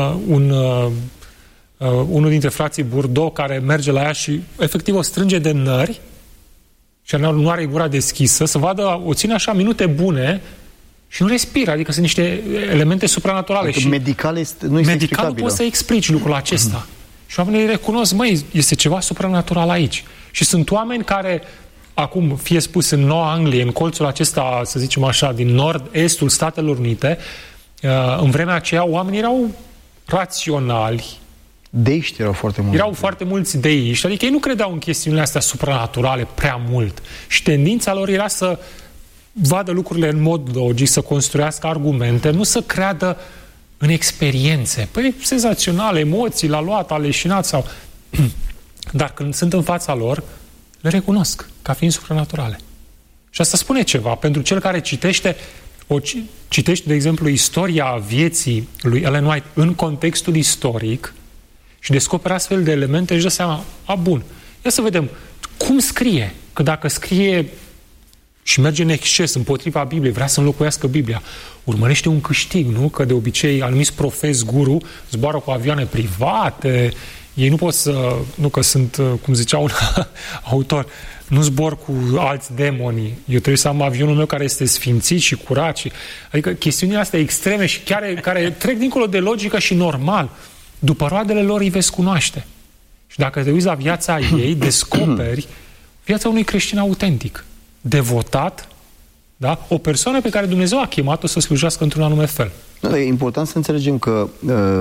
unul dintre frații Burdo care merge la ea și efectiv o strânge de nări și nu are gura deschisă, să vadă, o ține așa minute bune și nu respiră, adică sunt niște elemente supranaturale. Adică și medical nu este medical nu poți să explici lucrul acesta. Și oamenii recunosc, măi, este ceva supranatural aici. Și sunt oameni care, acum, fie spus în Noua Anglie, în colțul acesta, să zicem așa, din nord-estul Statelor Unite, în vremea aceea oamenii erau raționali. Deiști erau foarte mulți. Erau foarte mulți deiști, adică ei nu credeau în chestiunile astea supranaturale prea mult. Și tendința lor era să vadă lucrurile în mod logic, să construiască argumente, nu să creadă în experiențe. Păi, senzaționale, emoții, l-a luat, a leșinat sau... Dar când sunt în fața lor, le recunosc ca fiind supranaturale. Și asta spune ceva. Pentru cel care citește, de exemplu, istoria vieții lui Ellen White în contextul istoric și descoperă astfel de elemente, își dă seama, bun, ia să vedem cum scrie. Că dacă scrie și merge în exces împotriva Bibliei, vrea să înlocuiască Biblia, urmărește un câștig, nu? Că de obicei anumiți profeți guru zboară cu avioane private, ei nu pot să, nu că sunt, cum zicea un autor, nu zbor cu alți demoni. Eu trebuie să am avionul meu care este sfințit și curat. Adică chestiunile astea extreme și care trec dincolo de logică și normal. După roadele lor îi veți cunoaște. Și dacă te uiți la viața ei, descoperi viața unui creștin autentic, devotat, da? O persoană pe care Dumnezeu a chemat-o să slujească într-un anume fel. E important să înțelegem că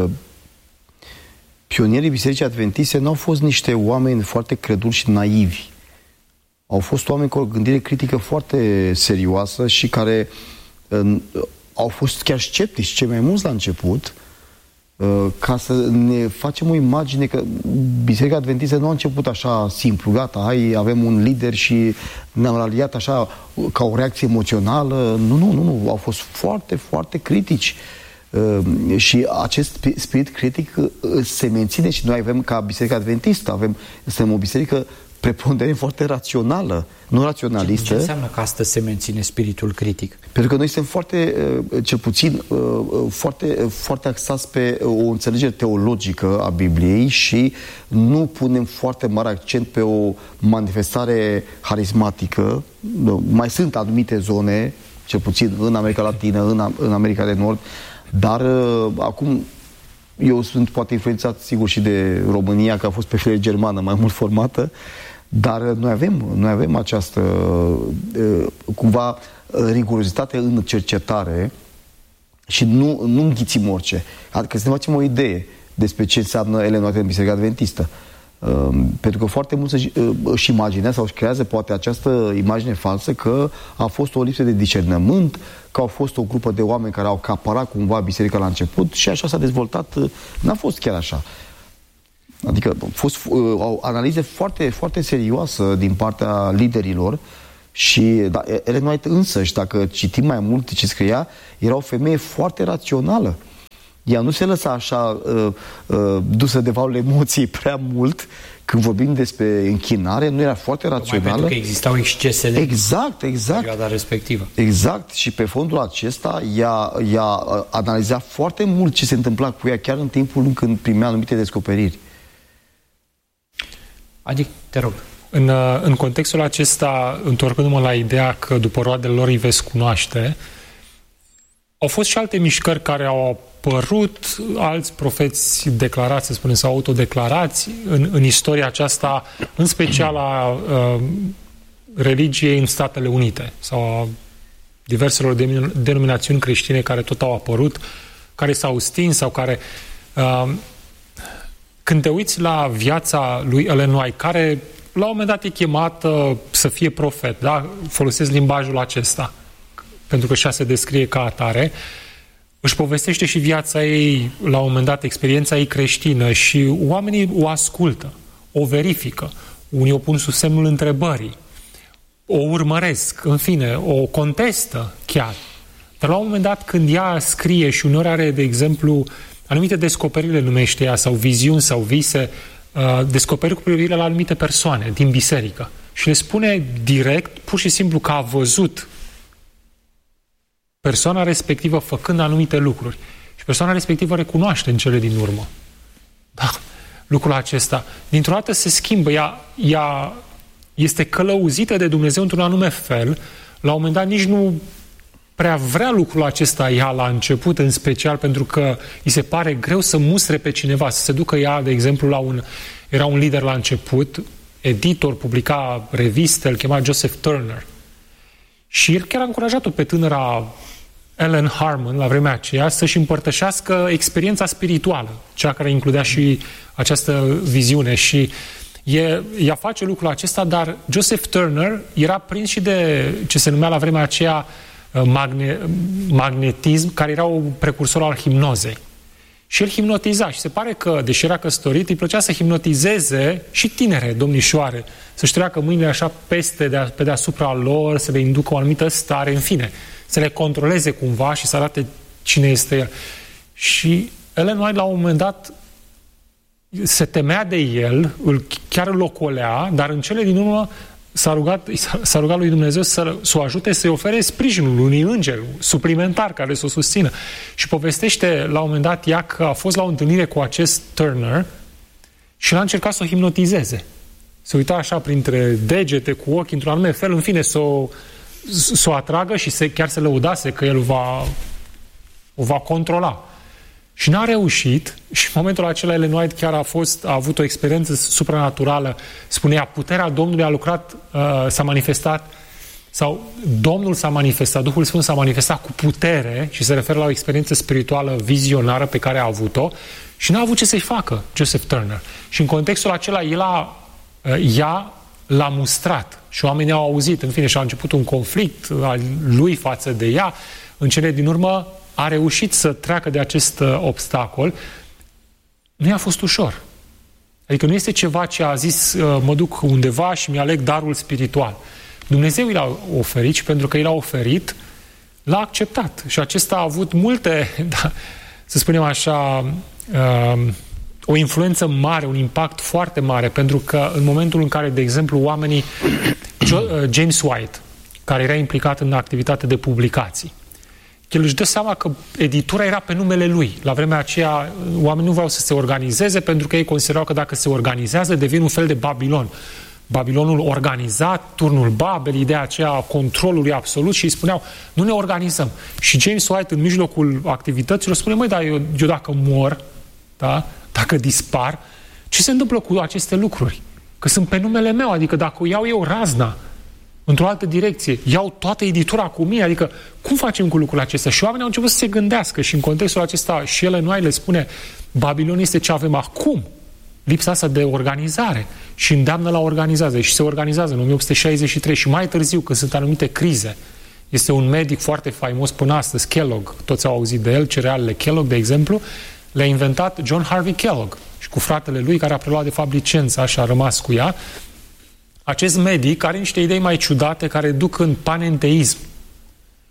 pionierii Bisericii Adventiste nu au fost niște oameni foarte creduli și naivi. Au fost oameni cu o gândire critică foarte serioasă și care au fost chiar sceptici, cei mai mulți la început, ca să ne facem o imagine că Biserica Adventistă nu a început așa simplu, gata, avem un lider și ne-am aliat așa ca o reacție emoțională. Nu, au fost foarte, foarte critici. Și acest spirit critic se menține și noi avem ca Biserica Adventistă, suntem o biserică preponderent foarte rațională, nu raționalistă. Ce înseamnă că astăzi se menține spiritul critic? Pentru că noi suntem foarte, cel puțin, foarte axați pe o înțelegere teologică a Bibliei și nu punem foarte mare accent pe o manifestare harismatică. Mai sunt anumite zone, cel puțin în America Latină, în America de Nord, dar acum eu sunt poate influențat sigur și de România, că a fost pe fire germană mai mult formată, dar noi avem această cumva rigurozitate în cercetare și nu înghițim orice. Adică să ne facem o idee despre ce înseamnă Ellen White în Biserica Adventistă. Pentru că foarte mulți își imaginează sau își creează poate această imagine falsă că a fost o lipsă de discernământ, că au fost o grupă de oameni care au acaparat cumva biserica la început și așa s-a dezvoltat. N-a fost chiar așa. Adică au fost o analize foarte, foarte serioasă din partea liderilor și Ellen White însăși, dacă citim mai mult ce scria, era o femeie foarte rațională. Ea nu se lăsa așa dusă de valul emoției prea mult. Când vorbim despre închinare, nu era foarte rațională. Pentru că existau excesele exact. în perioada respectivă. Exact. Și pe fondul acesta ea analiza foarte mult ce se întâmpla cu ea, chiar în timpul când primea anumite descoperiri. Adi, te rog. În contextul acesta, întorcându-mă la ideea că după roadele lor îi veți cunoaște, au fost și alte mișcări care au apărut, alți profeți declarați, să spunem, sau autodeclarați în istoria aceasta, în special a religiei în Statele Unite sau a diverselor denominațiuni creștine care tot au apărut, care s-au stins sau care... Când te uiți la viața lui Ellen White, care la un moment dat e chemată să fie profet, da? Folosesc limbajul acesta, pentru că așa se descrie ca atare, își povestește și viața ei, la un moment dat, experiența ei creștină și oamenii o ascultă, o verifică, unii o pun sub semnul întrebării, o urmăresc, în fine, o contestă chiar. Dar la un moment dat, când ea scrie și uneori are, de exemplu, anumite descoperiri, le numește ea, sau viziuni sau vise, descoperiri cu privire la anumite persoane din biserică. Și le spune direct, pur și simplu, că a văzut persoana respectivă făcând anumite lucruri. Și persoana respectivă recunoaște în cele din urmă. Da, lucrul acesta. Dintr-o dată se schimbă. Ea este călăuzită de Dumnezeu într-un anume fel. La un moment dat nici nu prea vrea lucrul acesta ea la început, în special pentru că îi se pare greu să mustre pe cineva, să se ducă ea, de exemplu, era un lider la început, editor, publica reviste, îl chema Joseph Turner. Și el chiar a încurajat-o pe tânăra Ellen Harmon, la vremea aceea, să-și împărtășească experiența spirituală, cea care includea și această viziune. Și ea face lucrul acesta, dar Joseph Turner era prins și de ce se numea la vremea aceea magnetism, care era un precursor al hipnozei. Și el hipnotiza și se pare că, deși era căsătorit, îi plăcea să hipnotizeze și tinere domnișoare, să-și treacă mâinile așa pe deasupra lor, să le inducă o anumită stare, în fine, să le controleze cumva și să arate cine este el. Și Ellen White, la un moment dat, se temea de el, chiar îl ocolea, dar în cele din urmă s-a rugat lui Dumnezeu să o ajute să-i ofere sprijinul unui înger suplimentar care să o susțină. Și povestește la un moment dat ea că a fost la o întâlnire cu acest Turner și l-a încercat să o hipnotizeze. Se uita așa printre degete, cu ochii, într-un anume fel, în fine, să o atragă și chiar se lăudase că el o va controla. Și n-a reușit și în momentul acela Ellen White chiar a avut o experiență supranaturală. Spunea, puterea Domnului a lucrat, s-a manifestat, sau Domnul s-a manifestat, Duhul Sfânt s-a manifestat cu putere și se referă la o experiență spirituală vizionară pe care a avut-o și n-a avut ce să-i facă Joseph Turner. Și în contextul acela ea l-a mustrat și oamenii au auzit, în fine, și a început un conflict al lui față de ea. În cele din urmă a reușit să treacă de acest obstacol. Nu i-a fost ușor. Adică nu este ceva ce a zis mă duc undeva și mi-aleg darul spiritual. Dumnezeu i l-a oferit și pentru că i l-a oferit, l-a acceptat. Și acesta a avut multe, să spunem așa, o influență mare, un impact foarte mare, pentru că în momentul în care, de exemplu, oamenii, James White, care era implicat în activitate de publicații, el își dă seama că editura era pe numele lui. La vremea aceea, oamenii nu vreau să se organizeze pentru că ei considerau că dacă se organizează, devin un fel de Babilon. Babilonul organizat, turnul Babel, ideea aceea a controlului absolut și îi spuneau, nu ne organizăm. Și James White, în mijlocul activităților, spune, măi, dar eu dacă mor, da? Dacă dispar, ce se întâmplă cu aceste lucruri? Că sunt pe numele meu, adică dacă o iau eu razna într-o altă direcție, iau toată editura cu mine, adică cum facem cu lucrul acesta? Și oamenii au început să se gândească și în contextul acesta și Ellen White le spune, Babilon este ce avem acum, lipsa asta de organizare și îndeamnă la organizare și se organizează în 1863 și mai târziu când sunt anumite crize. Este un medic foarte faimos până astăzi, Kellogg, toți au auzit de el, cerealele Kellogg, de exemplu, le-a inventat John Harvey Kellogg și cu fratele lui care a preluat de fapt licența și a rămas cu ea. Acest medic are niște idei mai ciudate care duc în panenteism.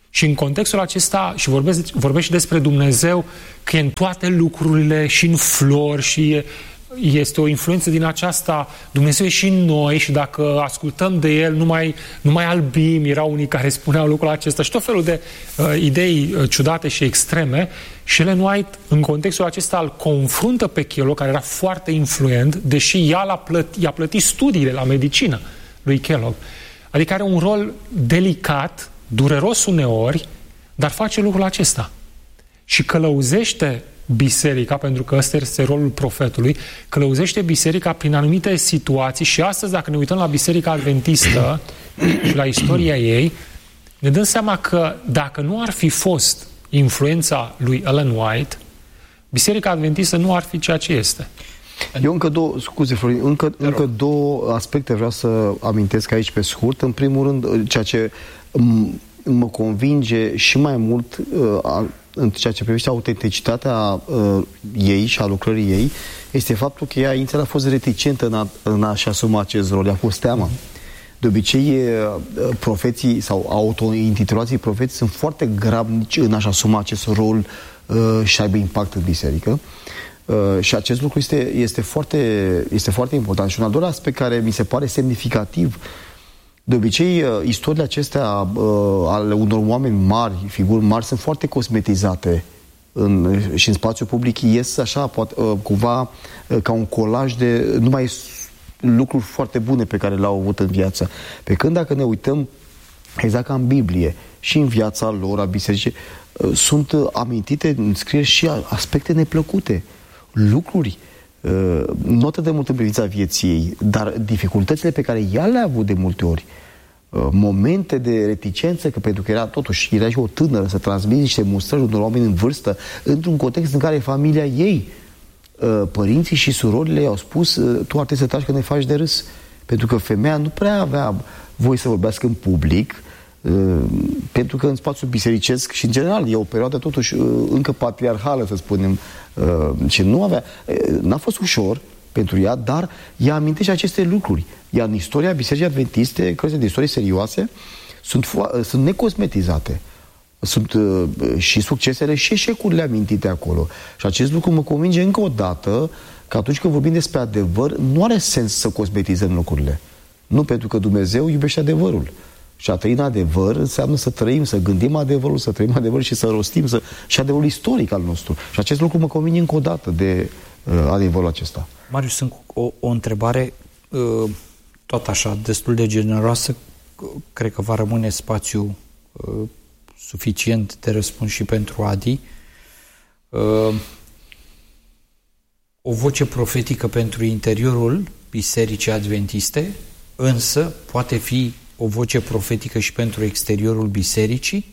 Și în contextul acesta, și vorbește despre Dumnezeu, că e în toate lucrurile, și în flori, și este o influență din aceasta. Dumnezeu e și în noi și dacă ascultăm de El, nu mai albim. Erau unii care spuneau lucrul acesta și tot felul de idei ciudate și extreme. Și Ellen White, în contextul acesta, îl confruntă pe Kellogg, care era foarte influent, deși i-a plătit studiile la medicină lui Kellogg. Adică are un rol delicat, dureros uneori, dar face lucrul acesta. Și călăuzește biserica, pentru că ăsta este rolul profetului, călăuzește biserica prin anumite situații și astăzi, dacă ne uităm la Biserica Adventistă și la istoria ei, ne dăm seama că dacă nu ar fi fost influența lui Ellen White, Biserica Adventistă nu ar fi ceea ce este. Eu încă două aspecte vreau să amintesc aici pe scurt. În primul rând, ceea ce mă convinge și mai mult în ceea ce privește autenticitatea ei și a lucrării ei, este faptul că ea inițial a fost reticentă în a-și asuma acest rol. I-a fost teamă. De obicei, profeții sau auto-intitulații profeți sunt foarte grabnici în a-și asuma acest rol și aibă impact în biserică. Și acest lucru este foarte important. Și un al doilea aspect care mi se pare semnificativ, de obicei, istoriile acestea ale unor oameni mari, figuri mari, sunt foarte cosmetizate și în spațiu public ies așa, cumva, ca un colaj de numai lucruri foarte bune pe care le-au avut în viață. Pe când dacă ne uităm, exact ca în Biblie, și în viața lor, a bisericii, sunt amintite în scrieri și aspecte neplăcute, lucruri, nu atât de mult în privința vieții ei, dar dificultățile pe care ea le-a avut de multe ori, momente de reticență, că pentru că era și o tânără, să transmiți niște mustrări unor oameni în vârstă, într-un context în care familia ei, părinții și surorile i-au spus: tu ar trebui să taci că ne faci de râs. Pentru că femeia nu prea avea voie să vorbească în public, pentru că în spațiul bisericesc și în general e o perioadă totuși încă patriarhală, să spunem, și n-a fost ușor pentru ea, dar ea amintește aceste lucruri. Iar în istoria Bisericii Adventiste, cărțile de istorie serioase sunt necosmetizate. Sunt și succesele și eșecurile amintite acolo. Și acest lucru mă convinge încă o dată că atunci când vorbim despre adevăr, nu are sens să cosmetizăm lucrurile. Nu, pentru că Dumnezeu iubește adevărul. Și a trăi în adevăr înseamnă să trăim, să gândim adevărul, să trăim adevărul și să rostim și adevărul istoric al nostru. Și acest lucru mă convinge încă o dată de adevărul acesta. Marius, sunt o întrebare tot așa, destul de generoasă. Cred că va rămâne spațiu suficient de răspuns și pentru Adi. O voce profetică pentru interiorul Bisericii Adventiste, însă poate fi o voce profetică și pentru exteriorul bisericii?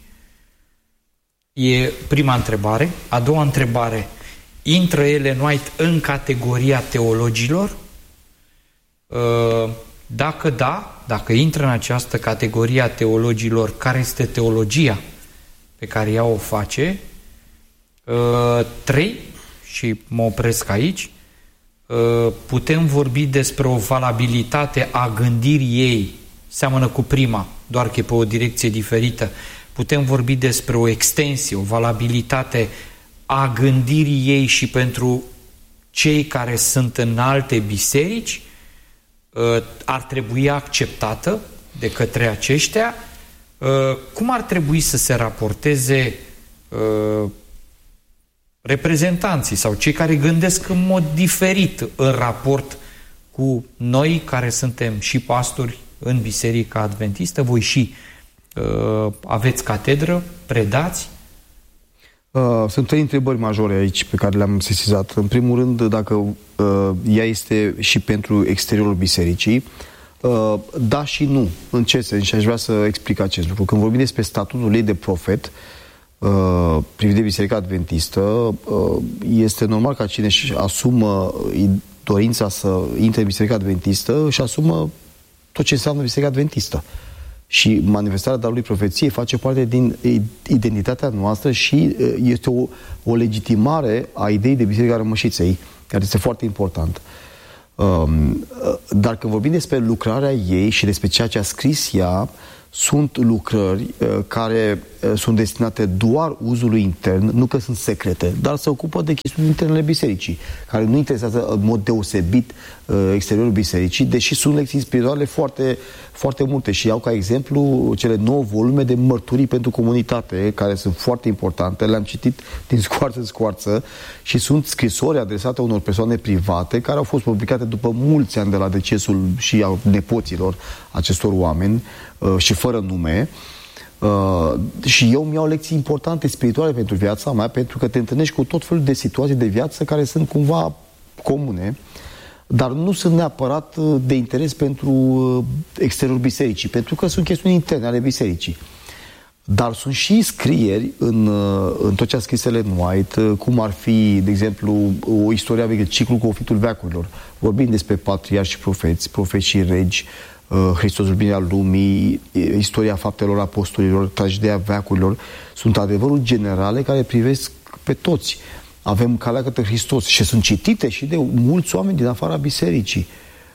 E prima întrebare. A doua întrebare: intră Ellen White în categoria teologilor? Dacă da, dacă intră în această categorie a teologilor, care este teologia pe care ea o face? 3, și mă opresc aici, putem vorbi despre o valabilitate a gândirii ei, seamănă cu prima, doar că e pe o direcție diferită. Putem vorbi despre o extensie, o valabilitate a gândirii ei și pentru cei care sunt în alte biserici, ar trebui acceptată de către aceștia. Cum ar trebui să se raporteze reprezentanții sau cei care gândesc în mod diferit în raport cu noi care suntem și pastori în Biserica Adventistă? Voi și aveți catedră, predați? Sunt 3 întrebări majore aici pe care le-am sesizat. În primul rând, dacă ea este și pentru exteriorul bisericii, da și nu. În ce sens? Și aș vrea să explic acest lucru. Când vorbim despre statutul ei de profet privit de Biserica Adventistă, este normal ca cine își asumă dorința să intre în Biserica Adventistă, își asumă tot ce înseamnă Biserica Adventistă. Și manifestarea darului profeției face parte din identitatea noastră și este o legitimare a ideii de Biserica Rămășiței, care este foarte important. Dar când vorbim despre lucrarea ei și despre ceea ce a scris ea, sunt lucrări care sunt destinate doar uzului intern, nu că sunt secrete, dar se ocupă de chestiuni interne bisericii, care nu interesează în mod deosebit exteriorul bisericii, deși sunt lecții spirituale foarte, foarte multe și iau ca exemplu cele 9 volume de mărturii pentru comunitate, care sunt foarte importante, le-am citit din scoarță în scoarță și sunt scrisori adresate unor persoane private care au fost publicate după mulți ani de la decesul și a nepoților acestor oameni și fără nume. Și eu mi-au lecții importante spirituale pentru viața mea, pentru că te întâlnești cu tot felul de situații de viață care sunt cumva comune, dar nu sunt neapărat de interes pentru exteriorul bisericii, pentru că sunt chestiuni interne ale bisericii. Dar sunt și scrieri în tot ce a scris Ellen White, cum ar fi, de exemplu, o istorie veche, ciclul conflictul veacurilor, vorbind despre patriarhi și profeți și regi, Hristosul bine al lumii, istoria faptelor apostolilor, tragedia veacurilor, sunt adevăruri generale care privesc pe toți. Avem calea către Hristos și sunt citite și de mulți oameni din afara bisericii.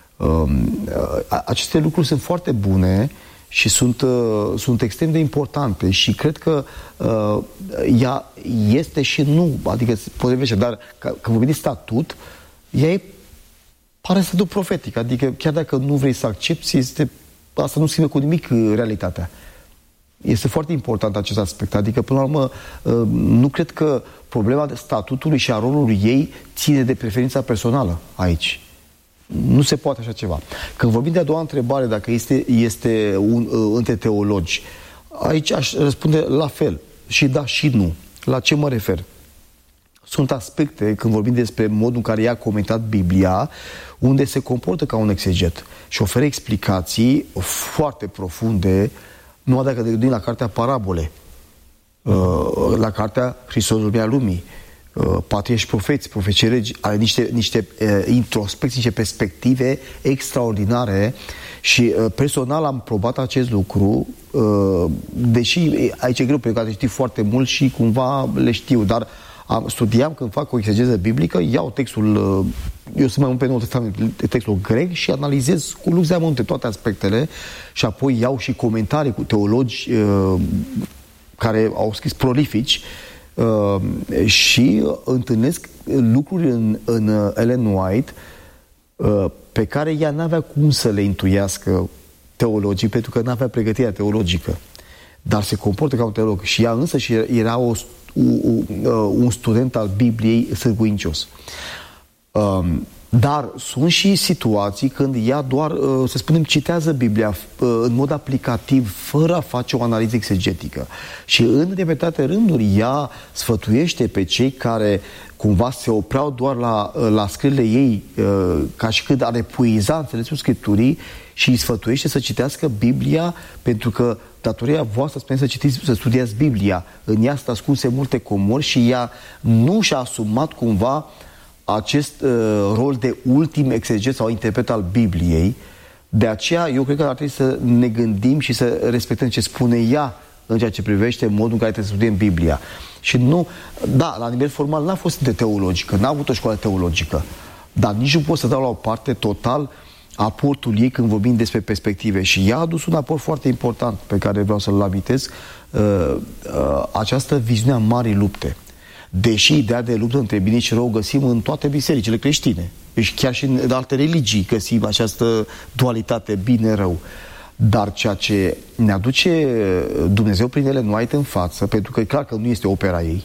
Aceste lucruri sunt foarte bune și sunt extrem de importante și cred că ea este și nu, adică potrivește, dar când vorbim de statut, ea pare statut profetic, adică chiar dacă nu vrei să accepti, asta nu schimbă cu nimic realitatea. Este foarte important acest aspect, adică până la urmă nu cred că problema statutului și a rolului ei ține de preferința personală aici. Nu se poate așa ceva. Când vorbim de a doua întrebare, dacă este între teologi, aici aș răspunde la fel. Și da și nu. La ce mă refer? Sunt aspecte, când vorbim despre modul în care ea a comentat Biblia, unde se comportă ca un exeget și oferă explicații foarte profunde, numai dacă ne gândim la cartea Parabole, la cartea Hristosul bine al lumii, patriarhi și profeți, profeți regi, are niște introspecții, niște perspective extraordinare și personal am probat acest lucru, deși aici e greu pentru că am citit foarte mult și cumva le știu, dar studiam când fac o exegeză biblică, iau textul, eu sunt mai mult pe Noul Testament, textul grec și analizez cu lux de amănunte toate aspectele și apoi iau și comentarii cu teologi care au scris prolifici și întâlnesc lucruri în Ellen White pe care ea n-avea cum să le intuiască teologii, pentru că n-avea pregătirea teologică. Dar se comportă ca un teolog. Și ea însă și era un student al Bibliei sârguincios. Dar sunt și situații când ea doar, să spunem, citează Biblia în mod aplicativ, fără a face o analiză exegetică. Și în repetate rânduri ea sfătuiește pe cei care cumva se opreau doar la scrierile ei, ca și când ar epuiza înțelesul Scripturii, și îi sfătuiește să citească Biblia, pentru că datoria voastră spune să studiați Biblia. În ea sunt ascunse multe comori și ea nu și-a asumat cumva acest rol de ultim exeget sau interpret al Bibliei. De aceea eu cred că ar trebui să ne gândim și să respectăm ce spune ea în ceea ce privește modul în care trebuie să studiem Biblia. Și nu, da, la nivel formal n-a fost de teologică, n-a avut o școală teologică, dar nici nu pot să dau la o parte total aportul ei când vorbim despre perspective. Și ea a adus un aport foarte important pe care vreau să-l amintesc, această viziune a marii lupte. Deși ideea de luptă între bine și rău găsim în toate bisericile creștine. Deci chiar și în alte religii găsim această dualitate bine-rău. Dar ceea ce ne aduce Dumnezeu prin Ellen White în față, pentru că e clar că nu este opera ei,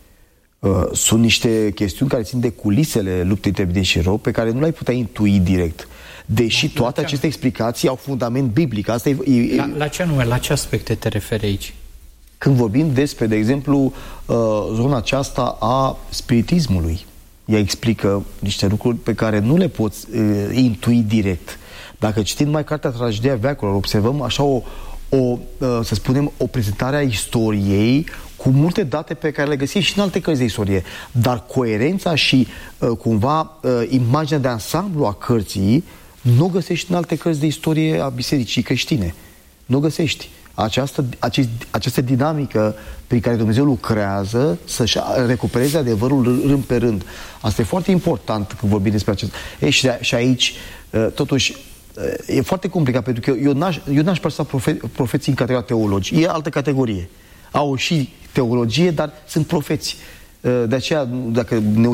sunt niște chestiuni care țin de culisele luptei între bine și rău, pe care nu le-ai putea intui direct. Deși toate aceste explicații au fundament biblic. Asta la ce anume? La ce aspecte te referi aici? Când vorbim despre, de exemplu, zona aceasta a spiritismului, ea explică niște lucruri pe care nu le poți intui direct. Dacă citim mai cartea Tragedia veacurilor, observăm așa să spunem, o prezentare a istoriei cu multe date pe care le găsim și în alte cărți de istorie. Dar coerența și cumva imaginea de ansamblu a cărții nu găsești în alte cărți de istorie a bisericii creștine. Nu găsești. Această dinamică prin care Dumnezeu lucrează să-și recupereze adevărul rând pe rând. Asta e foarte important când vorbim despre acest. Și aici, totuși, e foarte complicat, pentru că eu n-aș păsa profeții în categoria teologi. E altă categorie. Au și teologie, dar sunt profeți. De aceea, dacă ne